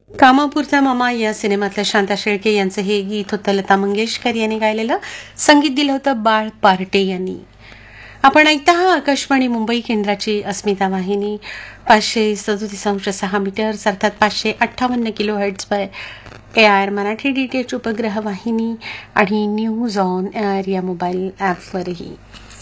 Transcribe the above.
कामापुरता मामा या सिनेमातलं शांता शेळके यांचं हे गीत होतं लता मंगेशकर यांनी गायलेलं. संगीत दिलं होतं बाळ पार्टे यांनी. आपण ऐकता आकाशवाणी मुंबई केंद्राची अस्मिता वाहिनी 537.6 मीटर्स अर्थात 558 किलो हर्ट्झवर AIR मराठी DTH उपग्रह वाहिनी आणि न्यूज ऑन एअर या मोबाईल ॲपवरही.